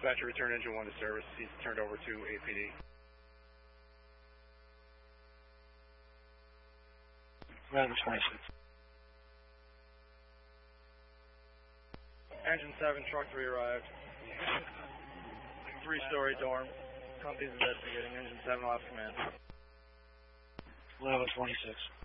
Dispatcher, return engine 1 to service. He's turned over to APD. Round 26. Engine 7, truck 3 arrived. 3-story dorm. Company's investigating. Engine 7 lost command. Level 26.